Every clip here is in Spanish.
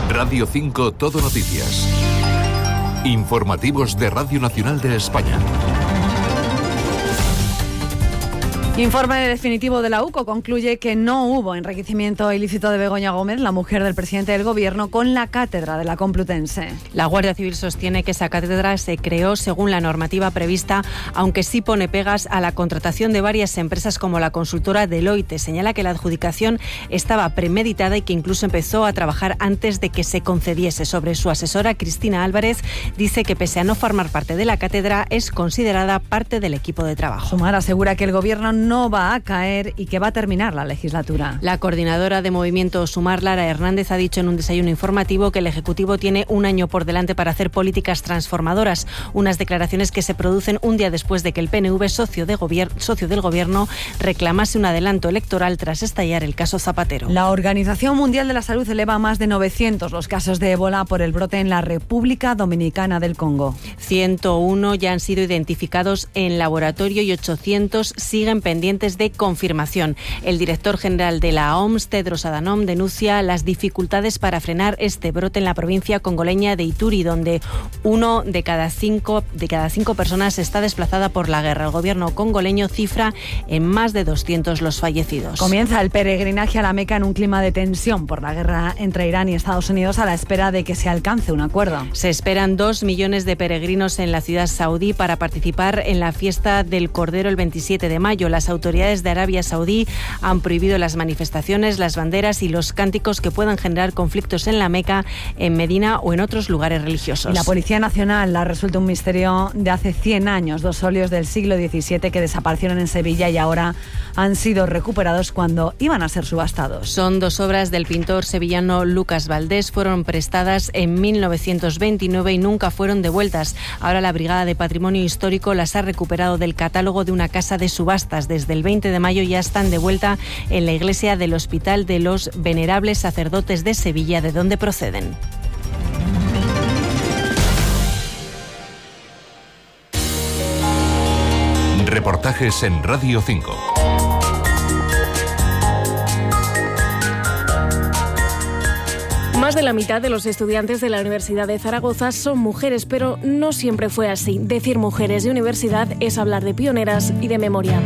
Radio 5 Todo Noticias. Informativos de Radio Nacional de España. Informe definitivo de la UCO concluye que no hubo enriquecimiento ilícito de Begoña Gómez, la mujer del presidente del Gobierno, con la cátedra de la Complutense. La Guardia Civil sostiene que esa cátedra se creó según la normativa prevista, aunque sí pone pegas a la contratación de varias empresas como la consultora Deloitte. Señala que la adjudicación estaba premeditada y que incluso empezó a trabajar antes de que se concediese. Sobre su asesora, Cristina Álvarez, dice que pese a no formar parte de la cátedra, es considerada parte del equipo de trabajo. Sumar asegura que el Gobierno no va a caer y que va a terminar la legislatura. La coordinadora de Movimiento Sumar, Lara Hernández, ha dicho en un desayuno informativo que el Ejecutivo tiene un año por delante para hacer políticas transformadoras. Unas declaraciones que se producen un día después de que el PNV, socio del Gobierno, reclamase un adelanto electoral tras estallar el caso Zapatero. La Organización Mundial de la Salud eleva a más de 900 los casos de ébola por el brote en la República Dominicana del Congo. 101 ya han sido identificados en laboratorio y 800 siguen pendientes de confirmación. El director general de la OMS, Tedros Adhanom, denuncia las dificultades para frenar este brote en la provincia congoleña de Ituri, donde uno de cada cinco personas está desplazada por la guerra. El gobierno congoleño cifra en más de 200 los fallecidos. Comienza el peregrinaje a la Meca en un clima de tensión por la guerra entre Irán y Estados Unidos, a la espera de que se alcance un acuerdo. Se esperan 2 millones de peregrinos en la ciudad saudí para participar en la fiesta del Cordero el 27 de mayo. Las autoridades de Arabia Saudí han prohibido las manifestaciones, las banderas y los cánticos que puedan generar conflictos en la Meca, en Medina o en otros lugares religiosos. Y la Policía Nacional ha resuelto un misterio de hace 100 años. 2 óleos del siglo XVII que desaparecieron en Sevilla y ahora han sido recuperados cuando iban a ser subastados. Son 2 obras del pintor sevillano Lucas Valdés. Fueron prestadas en 1929 y nunca fueron devueltas. Ahora la Brigada de Patrimonio Histórico las ha recuperado del catálogo de una casa de subastas. Desde el 20 de mayo ya están de vuelta en la iglesia del Hospital de los Venerables Sacerdotes de Sevilla, de donde proceden. Reportajes en Radio 5. Más de la mitad de los estudiantes de la Universidad de Zaragoza son mujeres, pero no siempre fue así. Decir mujeres de universidad es hablar de pioneras y de memoria.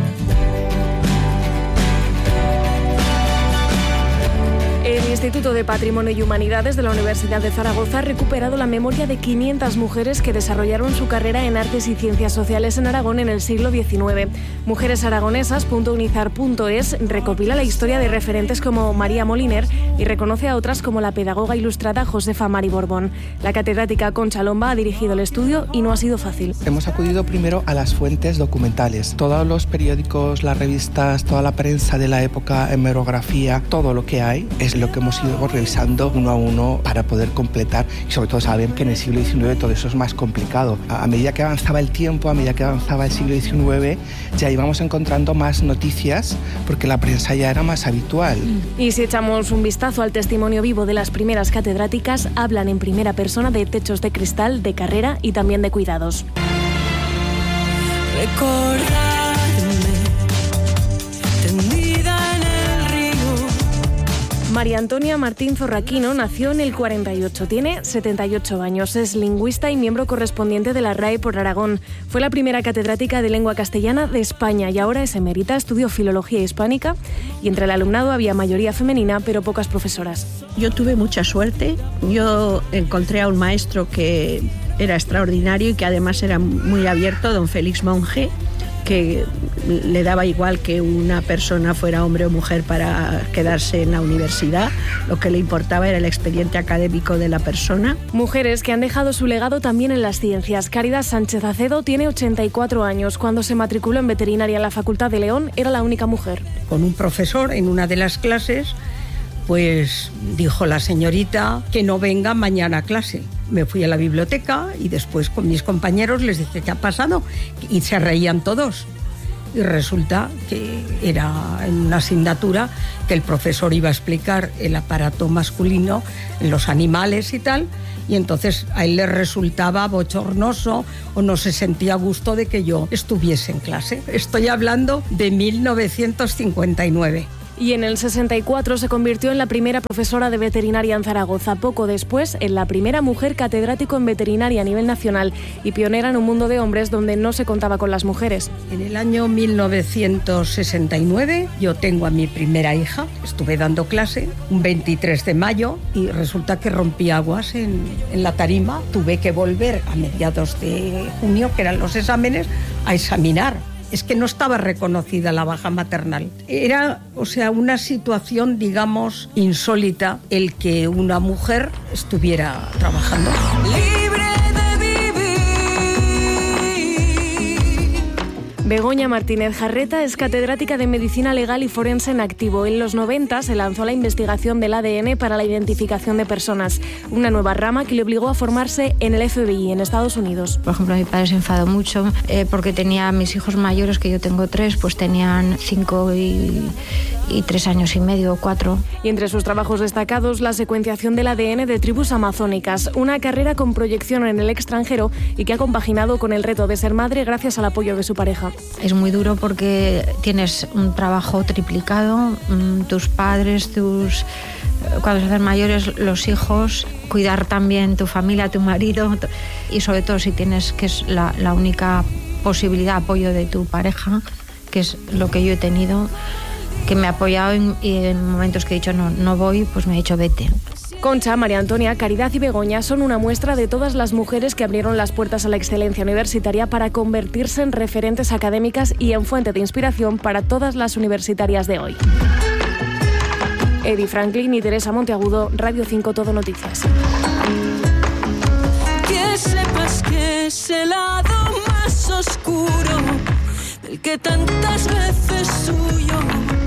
El Instituto de Patrimonio y Humanidades de la Universidad de Zaragoza ha recuperado la memoria de 500 mujeres que desarrollaron su carrera en Artes y Ciencias Sociales en Aragón en el siglo XIX. Mujeresaragonesas.unizar.es recopila la historia de referentes como María Moliner y reconoce a otras como la pedagoga ilustrada Josefa Mari Borbón. La catedrática Concha Lomba ha dirigido el estudio y no ha sido fácil. Hemos acudido primero a las fuentes documentales. Todos los periódicos, las revistas, toda la prensa de la época, hemerografía, todo lo que hay es lo que hemos ido revisando uno a uno para poder completar, y sobre todo saben que en el siglo XIX todo eso es más complicado. A medida que avanzaba el tiempo, a medida que avanzaba el siglo XIX, ya íbamos encontrando más noticias porque la prensa ya era más habitual. Y si echamos un vistazo al testimonio vivo de las primeras catedráticas, hablan en primera persona de techos de cristal, de carrera y también de cuidados. María Antonia Martín Zorraquino nació en el 48, tiene 78 años, es lingüista y miembro correspondiente de la RAE por Aragón. Fue la primera catedrática de lengua castellana de España y ahora es emérita, estudió filología hispánica y entre el alumnado había mayoría femenina pero pocas profesoras. Yo tuve mucha suerte, yo encontré a un maestro que era extraordinario y que además era muy abierto, don Félix Monge, que le daba igual que una persona fuera hombre o mujer para quedarse en la universidad. Lo que le importaba era el expediente académico de la persona. Mujeres que han dejado su legado también en las ciencias. Caridad Sánchez Acedo tiene 84 años. Cuando se matriculó en veterinaria en la Facultad de León, era la única mujer. Con un profesor en una de las clases, pues dijo la señorita que no venga mañana a clase. Me fui a la biblioteca y después con mis compañeros les dije ¿qué ha pasado? Y se reían todos. Y resulta que era en una asignatura que el profesor iba a explicar el aparato masculino en los animales y tal, y entonces a él le resultaba bochornoso o no se sentía a gusto de que yo estuviese en clase. Estoy hablando de 1959. Y en el 64 se convirtió en la primera profesora de veterinaria en Zaragoza, poco después en la primera mujer catedrático en veterinaria a nivel nacional y pionera en un mundo de hombres donde no se contaba con las mujeres. En el año 1969 yo tengo a mi primera hija, estuve dando clase un 23 de mayo y resulta que rompí aguas en la tarima. Tuve que volver a mediados de junio, que eran los exámenes, a examinar. Es que no estaba reconocida la baja maternal. Era, una situación, digamos, insólita el que una mujer estuviera trabajando. Begoña Martínez Jarreta es catedrática de Medicina Legal y Forense en activo. En los 90 se lanzó la investigación del ADN para la identificación de personas, una nueva rama que le obligó a formarse en el FBI en Estados Unidos. Por ejemplo, mi padre se enfadó mucho porque tenía mis hijos mayores, que yo tengo 3, pues tenían 5 y 3 años y medio o 4. Y entre sus trabajos destacados, la secuenciación del ADN de tribus amazónicas, una carrera con proyección en el extranjero y que ha compaginado con el reto de ser madre gracias al apoyo de su pareja. Es muy duro porque tienes un trabajo triplicado, tus padres, cuando se hacen mayores, los hijos, cuidar también tu familia, tu marido y sobre todo si tienes, que es la única posibilidad, apoyo de tu pareja, que es lo que yo he tenido, que me ha apoyado y en momentos que he dicho no voy, pues me ha dicho vete. Concha, María Antonia, Caridad y Begoña son una muestra de todas las mujeres que abrieron las puertas a la excelencia universitaria para convertirse en referentes académicas y en fuente de inspiración para todas las universitarias de hoy. Eddie Franklin y Teresa Monteagudo, Radio 5 Todo Noticias. Que sepas que es el lado más oscuro del que tantas veces huyó.